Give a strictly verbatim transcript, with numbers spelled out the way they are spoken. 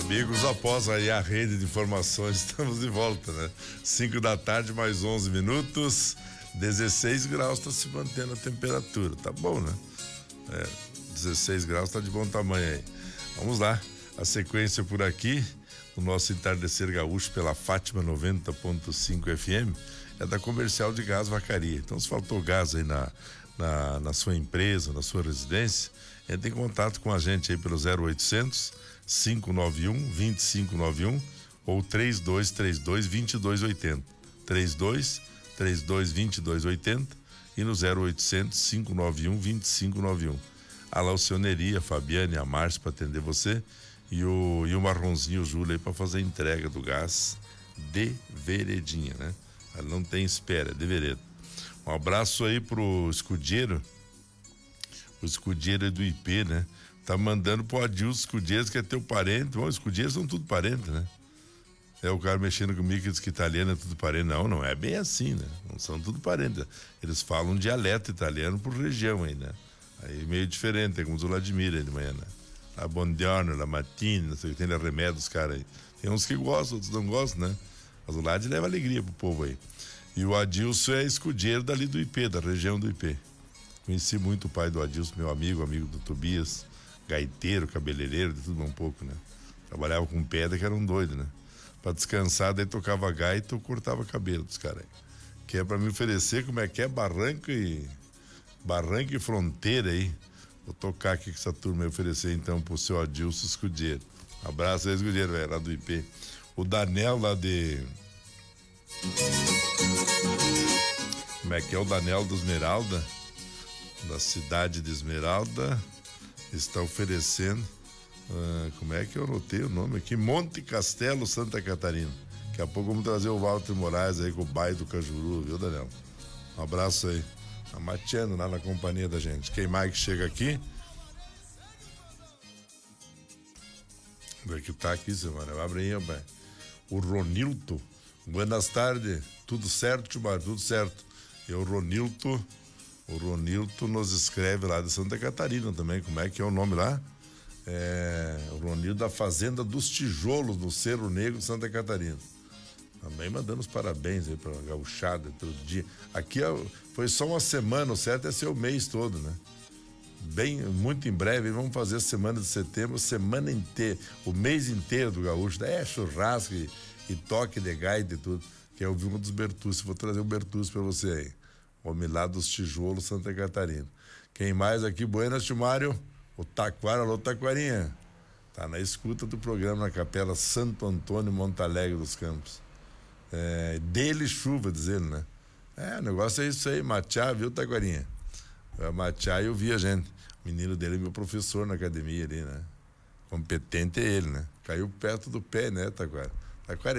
Amigos, após aí a rede de informações, estamos de volta, né? cinco da tarde, mais onze minutos, dezesseis graus, está se mantendo a temperatura, tá bom, né? É, dezesseis graus tá de bom tamanho aí. Vamos lá, a sequência por aqui, o nosso entardecer gaúcho pela Fátima noventa ponto cinco F M, é da Comercial de Gás Vacaria. Então, se faltou gás aí na, na, na sua empresa, na sua residência, entre em contato com a gente aí pelo zero oitocentos, cinco nove um, dois cinco nove um ou três dois três dois, dois dois oito zero. três dois três dois, dois dois oito zero e no zero oitocentos, cinco nove um, dois cinco nove um. A Laucioneria, a Fabiane, a Márcia para atender você e o, e o Marronzinho, o Júlio aí para fazer a entrega do gás de veredinha, né? Ela não tem espera, é de vereda. Um abraço aí pro escudeiro, o escudeiro é do I P, né? Tá mandando pro Adilson Escudeiros, que é teu parente. Bom, os Escudeiros são tudo parente, né? É o cara mexendo comigo que diz que italiano é tudo parente. Não, não é bem assim, né? Não são tudo parente. Eles falam um dialeto italiano por região aí, né? Aí meio diferente, é como o Vladimir aí de manhã, né? La Bondiano, La Mattina, não sei o que, tem remédio dos caras aí. Tem uns que gostam, outros não gostam, né? Mas o Lade leva alegria pro povo aí. E o Adilson é escudeiro dali do I P, da região do I P. Conheci muito o pai do Adilson, meu amigo, amigo do Tobias, gaiteiro, cabeleireiro, de tudo um pouco, né? Trabalhava com pedra que era um doido, né? Pra descansar, daí tocava gaita ou cortava cabelo dos caras aí. Que é pra me oferecer como é que é barranco e barranco e fronteira aí. Vou tocar aqui com essa turma e oferecer então pro seu Adilson Escudeiro. Abraço aí, Escudeiro, velho, lá do I P. O Daniel lá de... Como é que é o Daniel do Esmeralda? Da cidade de Esmeralda, está oferecendo, uh, como é que eu anotei o nome aqui? Monte Castelo, Santa Catarina. Daqui a pouco vamos trazer o Walter Moraes aí com o bairro do Cajuru, viu, Daniel? Um abraço aí. Tá mateando lá na companhia da gente. Quem mais que chega aqui? Como é que tá aqui, semana? Abre aí, rapaz. O Ronilto. Buenas tardes. Tudo certo, Tchumar? Tudo certo. E o Ronilto, o Ronilto nos escreve lá de Santa Catarina também. Como é que é o nome lá? É, o Ronilto da Fazenda dos Tijolos, no Cerro Negro, Santa Catarina. Também mandando os parabéns aí pra gauchada todo dia. Aqui foi só uma semana, o certo é ser o mês todo, né? Bem, muito em breve, vamos fazer a semana de setembro, semana inteira, o mês inteiro do gaúcho. É churrasco e, e toque de gaita e tudo. Quer ouvir um dos Bertucci? Vou trazer o Bertucci pra você aí. Homem lá dos Tijolos, Santa Catarina. Quem mais aqui? Buenas, Timário. O Taquara, alô, Taquarinha. Tá na escuta do programa na Capela Santo Antônio, Monte Alegre dos Campos. É, dele chuva, diz ele, né? É, o negócio é isso aí, matear, viu, Taquarinha? Matear e ouvir a gente. O menino dele é meu professor na academia ali, né? Competente é ele, né? Caiu perto do pé, né, Taquara? Taquara